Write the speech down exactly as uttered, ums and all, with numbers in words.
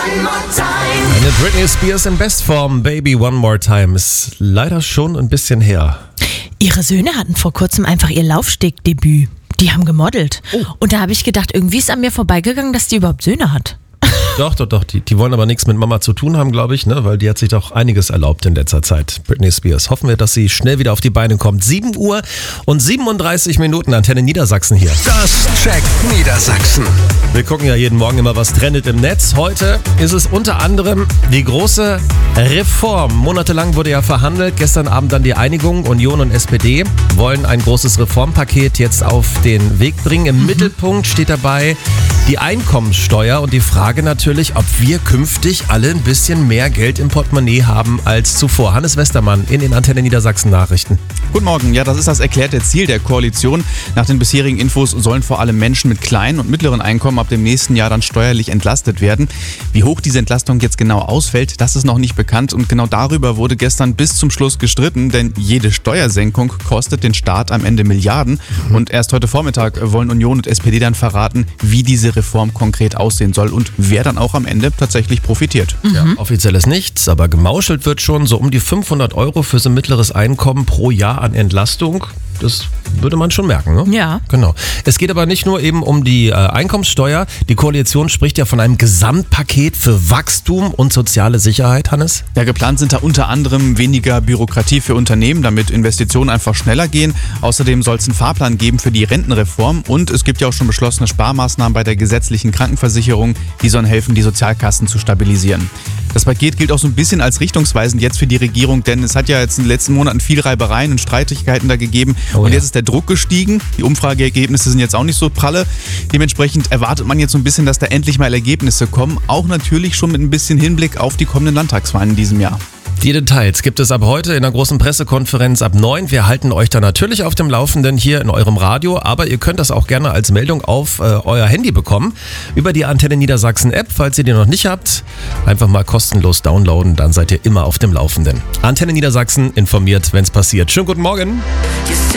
Eine Britney Spears in Bestform, Baby One More Time, ist leider schon ein bisschen her. Ihre Söhne hatten vor kurzem einfach ihr Laufstegdebüt. Die haben gemodelt. Oh. Und da habe ich gedacht, irgendwie ist an mir vorbeigegangen, dass die überhaupt Söhne hat. Doch, doch, doch. Die, die wollen aber nichts mit Mama zu tun haben, glaube ich, ne? Weil die hat sich doch einiges erlaubt in letzter Zeit. Britney Spears. Hoffen wir, dass sie schnell wieder auf die Beine kommt. sieben Uhr und siebenunddreißig Minuten, Antenne Niedersachsen hier. Das checkt Niedersachsen. Wir gucken ja jeden Morgen immer, was trendet im Netz. Heute ist es unter anderem die große Reform. Monatelang wurde ja verhandelt. Gestern Abend dann die Einigung. Union und S P D wollen ein großes Reformpaket jetzt auf den Weg bringen. Im mhm. Mittelpunkt steht dabei die Einkommenssteuer und die Frage natürlich, ob wir künftig alle ein bisschen mehr Geld im Portemonnaie haben als zuvor. Hannes Westermann in den Antenne Niedersachsen Nachrichten. Guten Morgen. Ja, das ist das erklärte Ziel der Koalition. Nach den bisherigen Infos sollen vor allem Menschen mit kleinen und mittleren Einkommen ab dem nächsten Jahr dann steuerlich entlastet werden. Wie hoch diese Entlastung jetzt genau ausfällt, das ist noch nicht bekannt und genau darüber wurde gestern bis zum Schluss gestritten, denn jede Steuersenkung kostet den Staat am Ende Milliarden mhm. und erst heute Vormittag wollen Union und S P D dann verraten, wie diese Reform konkret aussehen soll und wer dann auch am Ende tatsächlich profitiert. Mhm. Ja, offiziell ist nichts, aber gemauschelt wird schon so um die fünfhundert Euro für so ein mittleres Einkommen pro Jahr an Entlastung. Das würde man schon merken, ne? Ja. Genau. Es geht aber nicht nur eben um die äh, Einkommenssteuer. Die Koalition spricht ja von einem Gesamtpaket für Wachstum und soziale Sicherheit, Hannes. Ja, geplant sind da unter anderem weniger Bürokratie für Unternehmen, damit Investitionen einfach schneller gehen. Außerdem soll es einen Fahrplan geben für die Rentenreform und es gibt ja auch schon beschlossene Sparmaßnahmen bei der gesetzlichen Krankenversicherung. Die sollen helfen, die Sozialkassen zu stabilisieren. Das Paket gilt auch so ein bisschen als richtungsweisend jetzt für die Regierung, denn es hat ja jetzt in den letzten Monaten viel Reibereien und Streitigkeiten da gegeben. Oh, und jetzt ja. ist der Druck gestiegen. Die Umfrageergebnisse sind jetzt auch nicht so pralle. Dementsprechend erwartet man jetzt so ein bisschen, dass da endlich mal Ergebnisse kommen. Auch natürlich schon mit ein bisschen Hinblick auf die kommenden Landtagswahlen in diesem Jahr. Die Details gibt es ab heute in der großen Pressekonferenz ab neun. Wir halten euch da natürlich auf dem Laufenden hier in eurem Radio, aber ihr könnt das auch gerne als Meldung auf äh, euer Handy bekommen. Über die Antenne Niedersachsen App, falls ihr die noch nicht habt, einfach mal kostenlos downloaden, dann seid ihr immer auf dem Laufenden. Antenne Niedersachsen informiert, wenn es passiert. Schönen guten Morgen.